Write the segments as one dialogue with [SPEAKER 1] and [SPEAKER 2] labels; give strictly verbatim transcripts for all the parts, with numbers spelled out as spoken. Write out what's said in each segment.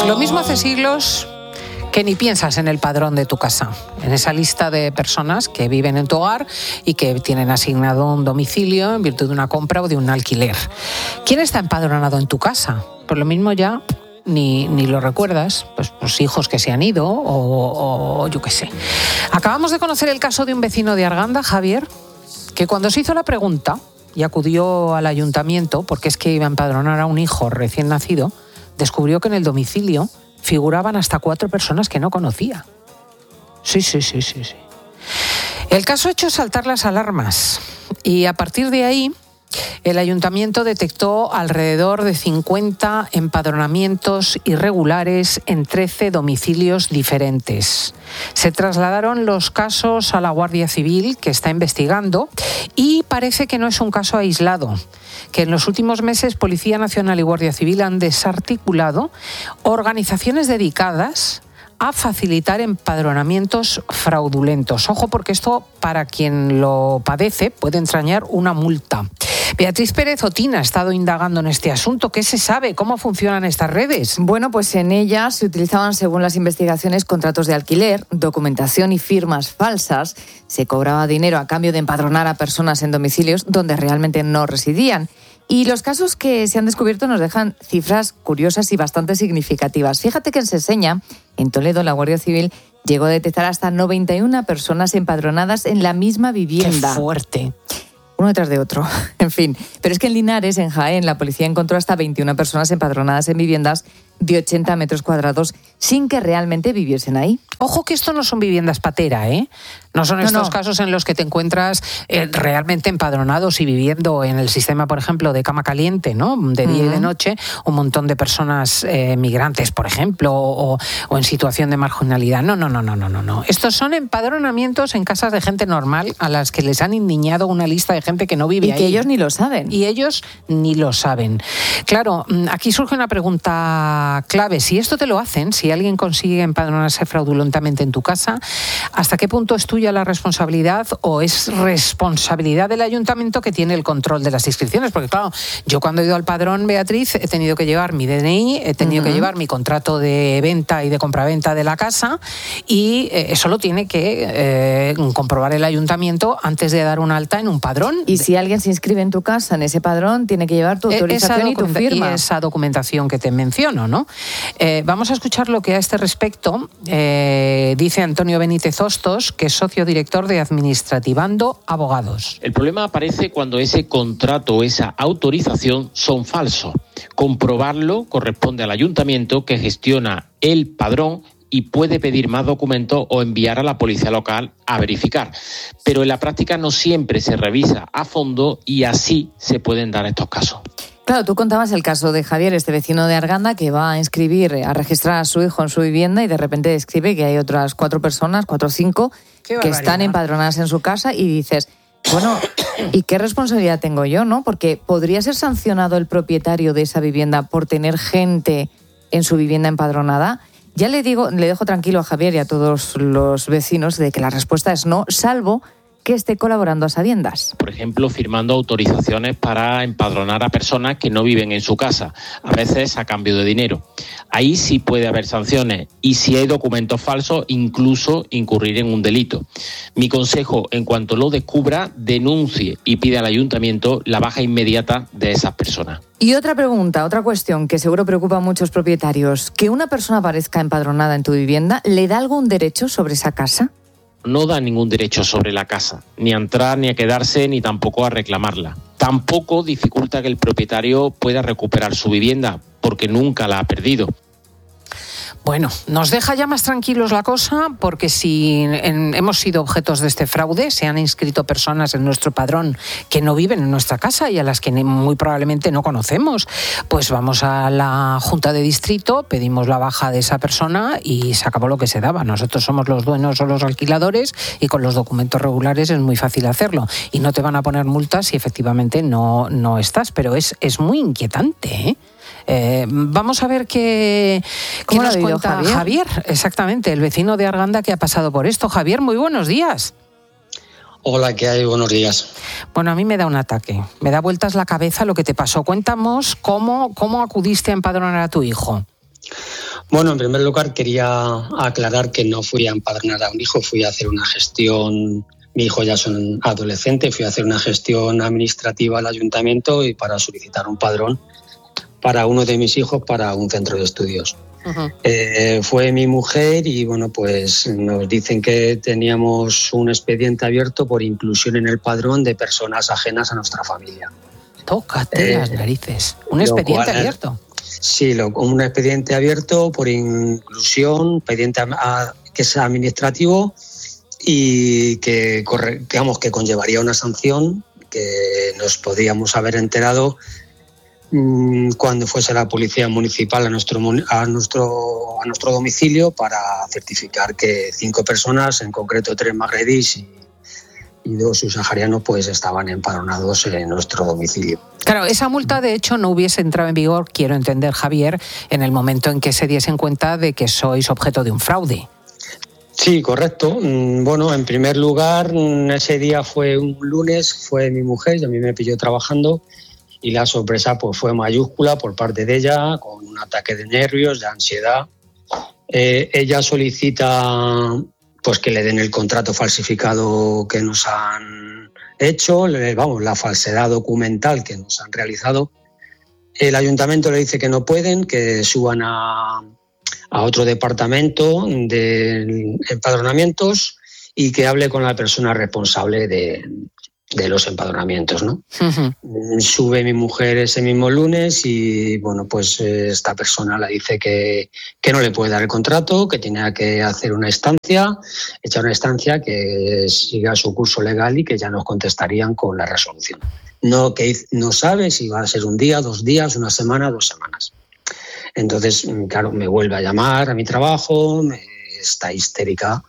[SPEAKER 1] Lo mismo hace siglos que ni piensas en el padrón de tu casa, en esa lista de personas que viven en tu hogar y que tienen asignado un domicilio en virtud de una compra o de un alquiler. ¿Quién está empadronado en tu casa? Pues lo mismo ya ni, ni lo recuerdas, pues los hijos que se han ido o, o yo qué sé. Acabamos de conocer el caso de un vecino de Arganda, Javier, que cuando se hizo la pregunta y acudió al ayuntamiento, porque es que iba a empadronar a un hijo recién nacido, descubrió que en el domicilio figuraban hasta cuatro personas que no conocía. Sí, sí, sí, sí, sí. El caso ha hecho saltar las alarmas y a partir de ahí el ayuntamiento detectó alrededor de cincuenta empadronamientos irregulares en trece domicilios diferentes. Se trasladaron los casos a la Guardia Civil, que está investigando, y parece que no es un caso aislado, que en los últimos meses Policía Nacional y Guardia Civil han desarticulado organizaciones dedicadas a facilitar empadronamientos fraudulentos. Ojo, porque esto, para quien lo padece, puede entrañar una multa. Beatriz Pérez Otín ha estado indagando en este asunto. ¿Qué se sabe? ¿Cómo funcionan estas redes?
[SPEAKER 2] Bueno, pues en ellas se utilizaban, según las investigaciones, contratos de alquiler, documentación y firmas falsas. Se cobraba dinero a cambio de empadronar a personas en domicilios donde realmente no residían. Y los casos que se han descubierto nos dejan cifras curiosas y bastante significativas. Fíjate que en Seseña, en Toledo, la Guardia Civil llegó a detectar hasta noventa y una personas empadronadas en la misma vivienda.
[SPEAKER 1] ¡Qué fuerte!
[SPEAKER 2] Uno detrás de otro, en fin. Pero es que en Linares, en Jaén, la policía encontró hasta veintiuna personas empadronadas en viviendas de ochenta metros cuadrados sin que realmente viviesen ahí.
[SPEAKER 1] Ojo que esto no son viviendas patera, ¿eh? No son estos no, no. casos en los que te encuentras eh, realmente empadronados y viviendo en el sistema, por ejemplo, de cama caliente, ¿no? De día uh-huh. y de noche, un montón de personas eh, migrantes, por ejemplo, o, o en situación de marginalidad. No, no, no, no, no, no, no. Estos son empadronamientos en casas de gente normal a las que les han indignado una lista de gente que no vive
[SPEAKER 2] y
[SPEAKER 1] ahí.
[SPEAKER 2] Y que ellos ni lo saben.
[SPEAKER 1] Y ellos ni lo saben. Claro, aquí surge una pregunta clave. Si esto te lo hacen, si alguien consigue empadronarse fraudulentamente en tu casa, ¿hasta qué punto es tuya la responsabilidad o es responsabilidad del ayuntamiento que tiene el control de las inscripciones? Porque claro, yo cuando he ido al padrón, Beatriz, he tenido que llevar mi D N I, he tenido uh-huh. que llevar mi contrato de venta y de compraventa de la casa y eh, eso lo tiene que eh, comprobar el ayuntamiento antes de dar un alta en un padrón.
[SPEAKER 2] Y si alguien se inscribe en tu casa, en ese padrón, tiene que llevar tu autorización y tu firma.
[SPEAKER 1] Y esa documentación que te menciono, ¿no? Eh, vamos a escuchar lo que a este respecto eh, dice Antonio Benítez Hostos, que es socio director de Administrativando Abogados.
[SPEAKER 3] El problema aparece cuando ese contrato o esa autorización son falsos. Comprobarlo corresponde al ayuntamiento que gestiona el padrón y puede pedir más documentos o enviar a la policía local a verificar. Pero en la práctica no siempre se revisa a fondo y así se pueden dar estos casos.
[SPEAKER 2] Claro, tú contabas el caso de Javier, este vecino de Arganda, que va a inscribir, a registrar a su hijo en su vivienda y de repente describe que hay otras cuatro personas, cuatro o cinco, que están empadronadas en su casa y dices, bueno, ¿y qué responsabilidad tengo yo, no? Porque podría ser sancionado el propietario de esa vivienda por tener gente en su vivienda empadronada. Ya le digo, le dejo tranquilo a Javier y a todos los vecinos de que la respuesta es no, salvo que esté colaborando a sabiendas.
[SPEAKER 3] Por ejemplo, firmando autorizaciones para empadronar a personas que no viven en su casa, a veces a cambio de dinero. Ahí sí puede haber sanciones y si hay documentos falsos, incluso incurrir en un delito. Mi consejo, en cuanto lo descubra, denuncie y pida al ayuntamiento la baja inmediata de esas personas.
[SPEAKER 2] Y otra pregunta, otra cuestión que seguro preocupa a muchos propietarios. ¿Que una persona aparezca empadronada en tu vivienda le da algún derecho sobre esa casa?
[SPEAKER 3] No da ningún derecho sobre la casa, ni a entrar, ni a quedarse, ni tampoco a reclamarla. Tampoco dificulta que el propietario pueda recuperar su vivienda, porque nunca la ha perdido.
[SPEAKER 1] Bueno, nos deja ya más tranquilos la cosa porque si en, hemos sido objetos de este fraude, se han inscrito personas en nuestro padrón que no viven en nuestra casa y a las que muy probablemente no conocemos, pues vamos a la Junta de Distrito, pedimos la baja de esa persona y se acabó lo que se daba. Nosotros somos los dueños o los alquiladores y con los documentos regulares es muy fácil hacerlo y no te van a poner multas si efectivamente no, no estás, pero es, es muy inquietante, ¿eh? Eh, vamos a ver qué, qué nos cuenta Javier? Javier, exactamente, el vecino de Arganda que ha pasado por esto. Javier, muy buenos días.
[SPEAKER 4] Hola, ¿qué hay? Buenos días.
[SPEAKER 1] Bueno, a mí me da un ataque, me da vueltas la cabeza lo que te pasó. Cuéntanos cómo, cómo acudiste a empadronar a tu hijo.
[SPEAKER 4] Bueno, en primer lugar quería aclarar que no fui a empadronar a un hijo, fui a hacer una gestión, mi hijo ya es un adolescente, fui a hacer una gestión administrativa al ayuntamiento y para solicitar un padrón para uno de mis hijos para un centro de estudios. Uh-huh. Eh, fue mi mujer y bueno, pues nos dicen que teníamos un expediente abierto por inclusión en el padrón de personas ajenas a nuestra familia.
[SPEAKER 1] Tócate eh, las narices. ¿Un expediente cual, abierto?
[SPEAKER 4] Sí, lo, un expediente abierto por inclusión, expediente a, a, que es administrativo y que, corre, digamos, que conllevaría una sanción que nos podríamos haber enterado mmm, cuando fuese la policía municipal a nuestro, a, nuestro, a nuestro domicilio para certificar que cinco personas, en concreto tres magrebíes y y dos subsaharianos pues estaban empadronados en nuestro domicilio.
[SPEAKER 1] Claro, esa multa de hecho no hubiese entrado en vigor, quiero entender, Javier, en el momento en que se diesen cuenta de que sois objeto de un fraude.
[SPEAKER 4] Sí, correcto. Bueno, en primer lugar, ese día fue un lunes, fue mi mujer, y a mí me pilló trabajando y la sorpresa pues fue mayúscula por parte de ella, con un ataque de nervios, de ansiedad. Eh, ella solicita pues que le den el contrato falsificado que nos han hecho, vamos, la falsedad documental que nos han realizado. El ayuntamiento le dice que no pueden, que suban a, a otro departamento de empadronamientos y que hable con la persona responsable de, de los empadronamientos, ¿no? Uh-huh. Sube mi mujer ese mismo lunes y, bueno, pues esta persona le dice que, que no le puede dar el contrato, que tenía que hacer una estancia, echar una estancia que siga su curso legal y que ya nos contestarían con la resolución. No, que no sabe si va a ser un día, dos días, una semana, dos semanas. Entonces, claro, me vuelve a llamar a mi trabajo, me, está histérica,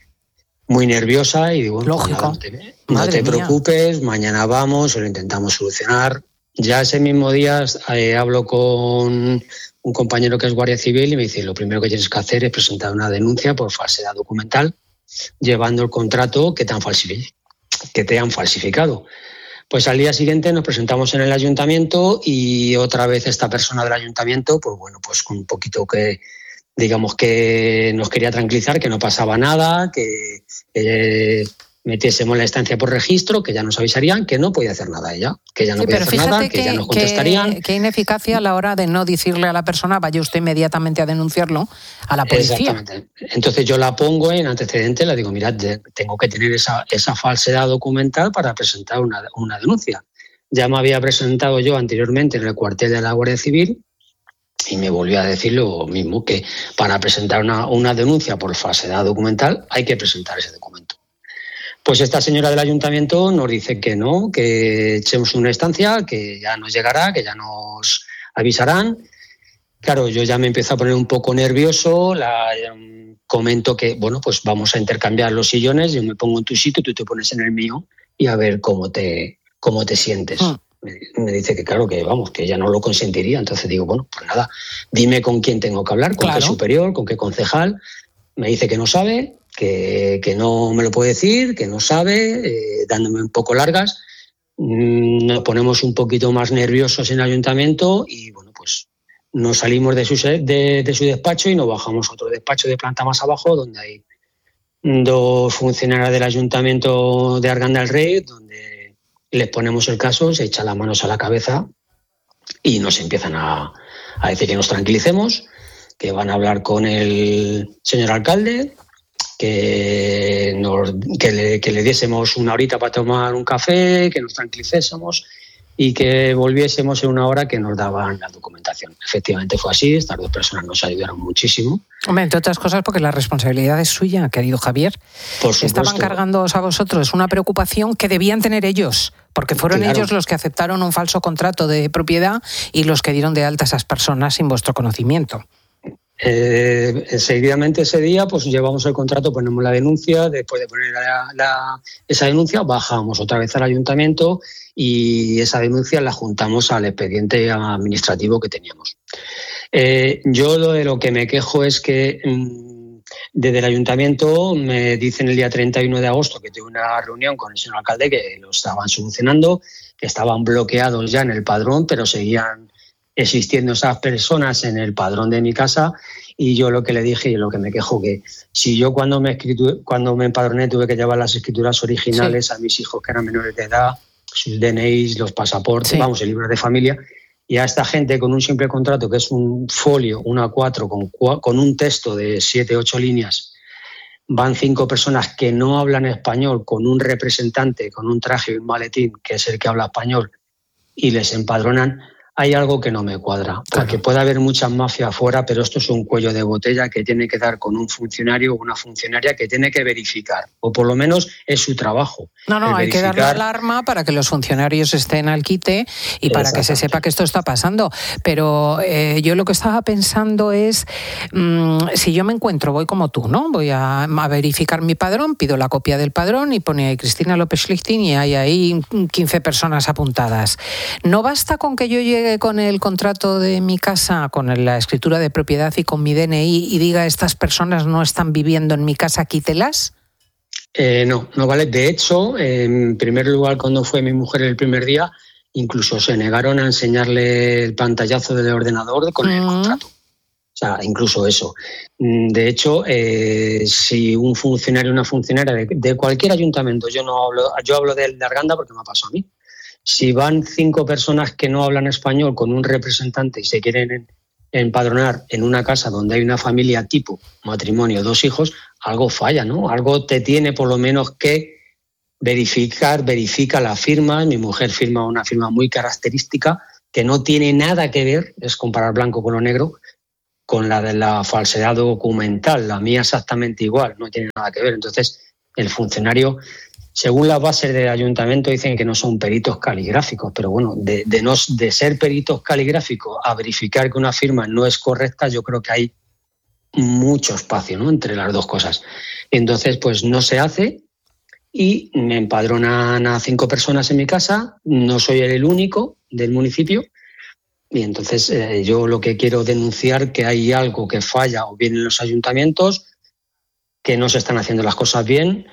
[SPEAKER 4] muy nerviosa y digo,
[SPEAKER 1] lógico.
[SPEAKER 4] No te, no te preocupes, mañana vamos, lo intentamos solucionar. Ya ese mismo día eh, hablo con un compañero que es guardia civil y me dice, lo primero que tienes que hacer es presentar una denuncia por falsedad documental llevando el contrato que te han falsificado. Que te han falsificado. Pues al día siguiente nos presentamos en el ayuntamiento y otra vez esta persona del ayuntamiento, pues bueno, pues con un poquito que, digamos que nos quería tranquilizar, que no pasaba nada, que eh, metiésemos la estancia por registro, que ya nos avisarían, que no podía hacer nada ella, que ya no
[SPEAKER 1] sí,
[SPEAKER 4] podía hacer nada, que,
[SPEAKER 1] que
[SPEAKER 4] ya nos contestarían.
[SPEAKER 1] Qué ineficacia a la hora de no decirle a la persona, vaya usted inmediatamente a denunciarlo a la policía.
[SPEAKER 4] Exactamente. Entonces yo la pongo en antecedente, le digo, mirad, tengo que tener esa, esa falsedad documental para presentar una, una denuncia. Ya me había presentado yo anteriormente en el cuartel de la Guardia Civil y me volvió a decir lo mismo, que para presentar una, una denuncia por falsedad documental hay que presentar ese documento. Pues esta señora del ayuntamiento nos dice que no, que echemos una estancia, que ya nos llegará, que ya nos avisarán. Claro, yo ya me empiezo a poner un poco nervioso, la, um, comento que, bueno, pues vamos a intercambiar los sillones, yo me pongo en tu sitio, tú te pones en el mío y a ver cómo te, cómo te sientes. Mm. Me, me dice que claro, que vamos, que ella no lo consentiría. Entonces digo, bueno, pues nada, dime con quién tengo que hablar, con claro. qué superior, con qué concejal. Me dice que no sabe, que, que no me lo puede decir, que no sabe, eh, dándome un poco largas. Mm, nos ponemos un poquito más nerviosos en el ayuntamiento y bueno, pues nos salimos de su, de, de su despacho y nos bajamos a otro despacho de planta más abajo donde hay dos funcionarios del ayuntamiento de Arganda del Rey, donde les ponemos el caso, se echan las manos a la cabeza y nos empiezan a, a decir que nos tranquilicemos, que van a hablar con el señor alcalde, que, nos, que, le, que le diésemos una horita para tomar un café, que nos tranquilicésemos y que volviésemos en una hora que nos daban la documentación. Efectivamente fue así, estas dos personas nos ayudaron muchísimo.
[SPEAKER 1] Hombre, entre otras cosas porque la responsabilidad es suya, querido Javier.
[SPEAKER 4] Por supuesto.
[SPEAKER 1] Estaban cargándoos a vosotros una preocupación que debían tener ellos, porque fueron claro. ellos los que aceptaron un falso contrato de propiedad y los que dieron de alta a esas personas sin vuestro conocimiento.
[SPEAKER 4] Eh, seguidamente ese día pues llevamos el contrato, ponemos la denuncia, después de poner la, la, esa denuncia bajamos otra vez al ayuntamiento y esa denuncia la juntamos al expediente administrativo que teníamos. Eh, yo lo de lo que me quejo es que mmm, desde el ayuntamiento me dicen el día treinta y uno de agosto que tuve una reunión con el señor alcalde que lo estaban solucionando, que estaban bloqueados ya en el padrón, pero seguían existiendo esas personas en el padrón de mi casa Y yo lo que le dije y lo que me quejo, que si yo cuando me, escritu- cuando me empadroné tuve que llevar las escrituras originales sí. a mis hijos que eran menores de edad, sus D N Is, los pasaportes, sí. vamos, el libro de familia, y a esta gente con un simple contrato que es un folio, un A cuatro, con, con un texto de siete, ocho líneas, van cinco personas que no hablan español con un representante, con un traje y un maletín, que es el que habla español, y les empadronan. Hay algo que no me cuadra, porque claro. puede haber muchas mafias afuera, pero esto es un cuello de botella que tiene que dar con un funcionario o una funcionaria que tiene que verificar, o por lo menos es su trabajo.
[SPEAKER 1] No, no, hay verificar... que darle alarma para que los funcionarios estén al quite y para que se sepa que esto está pasando. Pero eh, yo lo que estaba pensando es, mmm, si yo me encuentro, voy como tú, ¿no? Voy a, a verificar mi padrón, pido la copia del padrón y pone ahí Cristina López Schlichting y hay ahí quince personas apuntadas. ¿No basta con que yo llegue con el contrato de mi casa, con la escritura de propiedad y con mi D N I y diga estas personas no están viviendo en mi casa, quítelas?
[SPEAKER 4] Eh, no, no vale. De hecho, en primer lugar, cuando fue mi mujer el primer día, incluso se negaron a enseñarle el pantallazo del ordenador con mm. el contrato. O sea, incluso eso. De hecho, eh, si un funcionario o una funcionaria de, de cualquier ayuntamiento, yo no hablo, yo hablo de, de Arganda porque me ha pasado a mí. Si van cinco personas que no hablan español con un representante y se quieren empadronar en una casa donde hay una familia tipo matrimonio, dos hijos, algo falla, ¿no? Algo te tiene por lo menos que verificar, verifica la firma. Mi mujer firma una firma muy característica que no tiene nada que ver, es comparar blanco con lo negro, con la de la falsedad documental. La mía exactamente igual, no tiene nada que ver. Entonces, el funcionario... Según las bases del ayuntamiento dicen que no son peritos caligráficos, pero bueno, de, de, no, de ser peritos caligráficos a verificar que una firma no es correcta, yo creo que hay mucho espacio, ¿no?, entre las dos cosas. Entonces, pues no se hace y me empadronan a cinco personas en mi casa, no soy el único del municipio y entonces eh, yo lo que quiero denunciar que hay algo que falla o bien en los ayuntamientos, que no se están haciendo las cosas bien.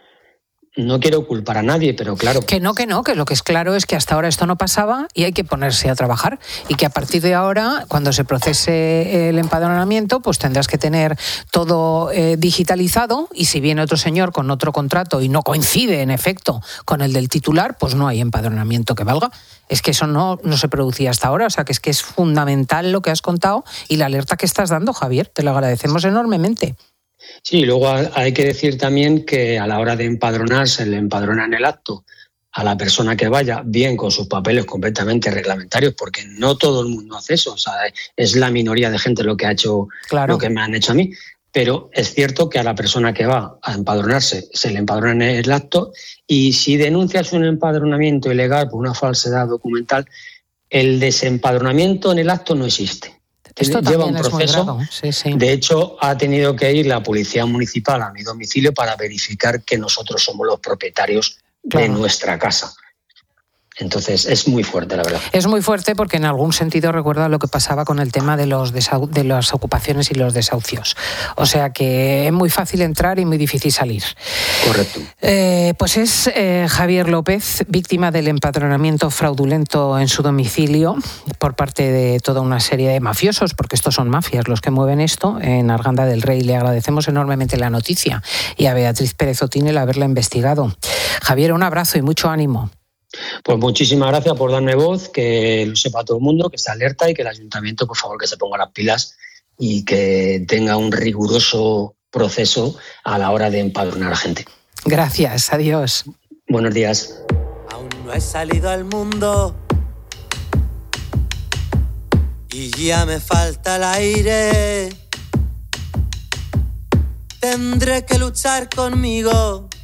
[SPEAKER 4] No quiero culpar a nadie, pero claro...
[SPEAKER 1] Que no, que no, que lo que es claro es que hasta ahora esto no pasaba y hay que ponerse a trabajar y que a partir de ahora, cuando se procese el empadronamiento, pues tendrás que tener todo eh, digitalizado y si viene otro señor con otro contrato y no coincide, en efecto, con el del titular, pues no hay empadronamiento que valga. Es que eso no, no se producía hasta ahora, o sea que es que es fundamental lo que has contado y la alerta que estás dando, Javier, te lo agradecemos enormemente.
[SPEAKER 4] Sí, luego hay que decir también que a la hora de empadronarse, le empadronan el acto a la persona que vaya, bien con sus papeles completamente reglamentarios, porque no todo el mundo hace eso, o sea, es la minoría de gente lo que ha hecho, claro. lo que me han hecho a mí. Pero es cierto que a la persona que va a empadronarse se le empadrona el acto y si denuncias un empadronamiento ilegal por una falsedad documental, el desempadronamiento en el acto no existe.
[SPEAKER 1] Esto
[SPEAKER 4] lleva un
[SPEAKER 1] es
[SPEAKER 4] proceso.
[SPEAKER 1] Muy sí, sí.
[SPEAKER 4] De hecho, ha tenido que ir la policía municipal a mi domicilio para verificar que nosotros somos los propietarios claro. de nuestra casa. Entonces, es muy fuerte, la verdad.
[SPEAKER 1] Es muy fuerte porque en algún sentido recuerda lo que pasaba con el tema de, los desau- de las ocupaciones y los desahucios. O sea que es muy fácil entrar y muy difícil salir.
[SPEAKER 4] Correcto.
[SPEAKER 1] Eh, pues es eh, Javier López, víctima del empadronamiento fraudulento en su domicilio por parte de toda una serie de mafiosos, porque estos son mafias los que mueven esto, en Arganda del Rey. Le agradecemos enormemente la noticia y a Beatriz Pérez Otín el haberla investigado. Javier, un abrazo y mucho ánimo.
[SPEAKER 4] Pues muchísimas gracias por darme voz, que lo sepa todo el mundo, que esté alerta y que el ayuntamiento, por favor, que se ponga las pilas y que tenga un riguroso proceso a la hora de empadronar a gente.
[SPEAKER 1] Gracias, adiós.
[SPEAKER 4] Buenos días.
[SPEAKER 5] Aún no he salido al mundo y ya me falta el aire. Tendré que luchar conmigo